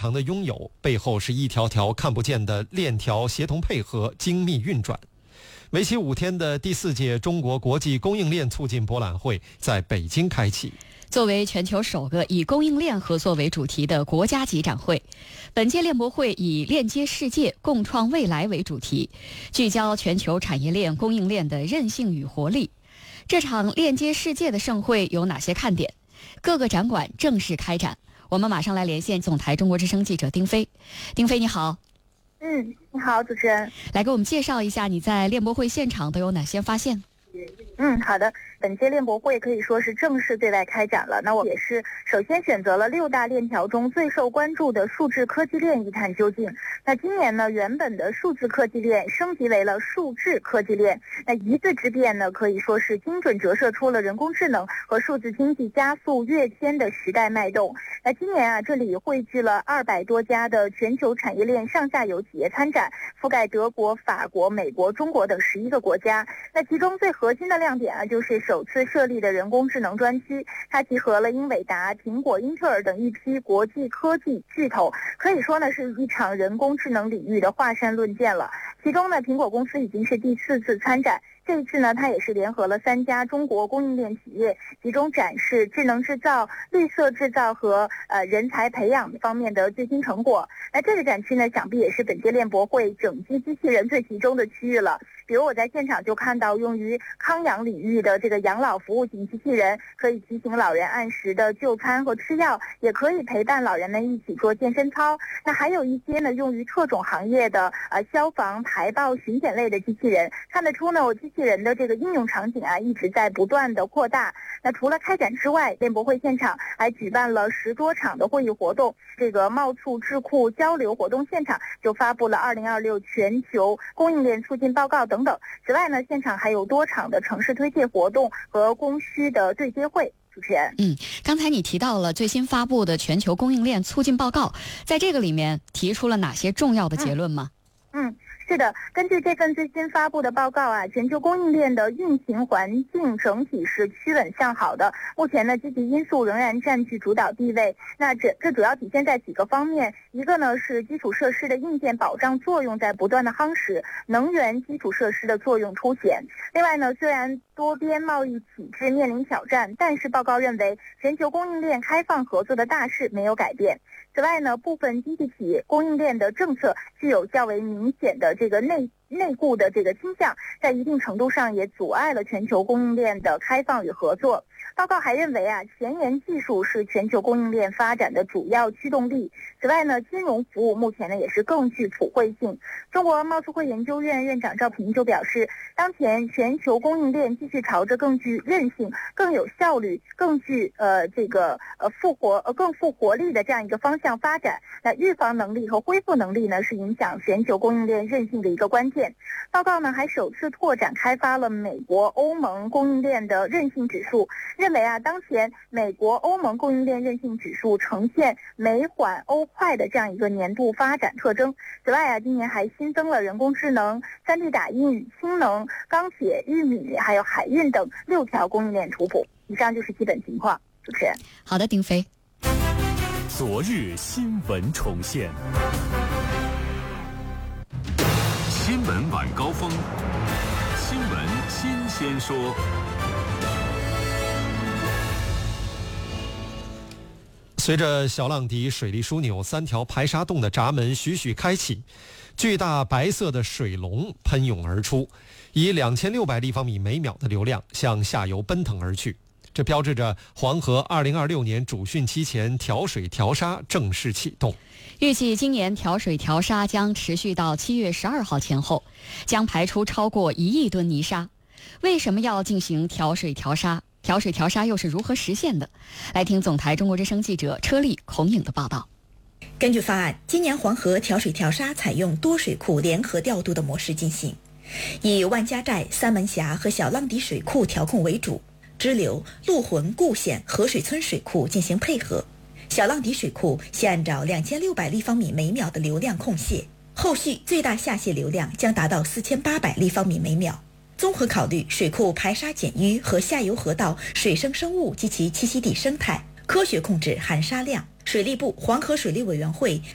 常的拥有，背后是一条条看不见的链条协同配合、精密运转。为期5天的第4届中国国际供应链促进博览会在北京开启。 作为全球首个以供应链合作为主题的国家级展会，本届链博会以链接世界、共创未来为主题，聚焦全球产业链、供应链的韧性与活力。这场链接世界的盛会有哪些看点？各个展馆正式开展，我们马上来连线总台中国之声记者丁飞。丁飞你好。 你好，主持人。 来给我们介绍一下你在链博会现场都有哪些发现？ 好的。本届链博会可以说是正式对外开展了。那我也是首先选择了6大链条中最受关注的数字科技链一探究竟。那今年呢，原本的数字科技链升级为了数字科技链。那一字之变呢，可以说是精准折射出了人工智能和数字经济加速跃迁的时代脉动。那今年这里汇聚了200多家的全球产业链上下游企业参展，覆盖德国、法国、美国、中国等11个国家。那其中最核心的亮点就是首次设立的人工智能专区，它集合了英伟达、苹果、英特尔等一批国际科技巨头，可以说呢是一场人工智能领域的华山论剑了。其中呢，苹果公司已经是第4次参展。这一次呢，它也是联合了3家中国供应链企业，集中展示智能制造、绿色制造和人才培养方面的最新成果。那这个展区呢，想必也是本届链博会整机机器人最集中的区域了。比如我在现场就看到用于康养领域的这个养老服务型机器人，可以提醒老人按时的就餐和吃药，也可以陪伴老人们一起做健身操。那还有一些呢，用于特种行业的消防、排爆、巡检类的机器人。看得出呢，机器人的这个应用场景一直在不断的扩大。那除了开展之外，链博会现场还举办了10多场的会议活动。这个贸促智库交流活动现场就发布了2026全球供应链促进报告等等。此外呢，现场还有多场的城市推介活动和供需的对接会。主持人， 刚才你提到了最新发布的全球供应链促进报告，在这个里面提出了哪些重要的结论吗？ 是的，根据这份最新发布的报告全球供应链的运行环境整体是趋稳向好的。目前呢，积极因素仍然占据主导地位。那这主要体现在几个方面，一个呢是基础设施的硬件保障作用在不断的夯实，能源基础设施的作用凸显。另外呢，虽然多边贸易体制面临挑战，但是报告认为全球供应链开放合作的大势没有改变。此外呢，部分经济体供应链的政策具有较为明显的这个内顾的这个倾向，在一定程度上也阻碍了全球供应链的开放与合作。报告还认为前沿技术是全球供应链发展的主要驱动力。此外呢，金融服务目前呢也是更具普惠性。中国贸促会研究院院长赵平就表示，当前全球供应链继续朝着更具韧性、更有效率、更具更富活力的这样一个方向发展。那预防能力和恢复能力呢，是影响全球供应链韧性的一个关键。报告呢还首次拓展开发了美国、欧盟供应链的韧性指数，认为当前美国、欧盟供应链韧性指数呈现美缓欧快的这样一个年度发展特征。此外今年还新增了人工智能、3D 打印、氢能、钢铁、玉米还有海运等6条供应链图谱。以上就是基本情况。主持人， 好的，丁飞。 昨日新闻重现，新闻晚高峰，新闻新鲜说。 随着小浪底水利枢纽3条排沙洞的闸门徐徐开启，巨大白色的水龙喷涌而出，以2600立方米每秒的流量向下游奔腾而去。这标志着黄河2026年主汛期前调水调沙正式启动。 预计今年调水调沙将持续到7月12号前后，将排出超过1亿吨泥沙。为什么要进行调水调沙？调水调沙又是如何实现的？来听总台中国之声记者车丽、孔颖的报道。 根据方案，今年黄河调水调沙采用多水库联合调度的模式进行，以万家寨、三门峡和小浪底水库调控为主，支流、陆浑、固县、河水村水库进行配合。小浪底水库现按照2600立方米每秒的流量控泄，后续最大下泄流量将达到4800立方米每秒。综合考虑水库排沙减淤和下游河道水生生物及其栖息地生态，科学控制含沙量。水利部黄河水利委员会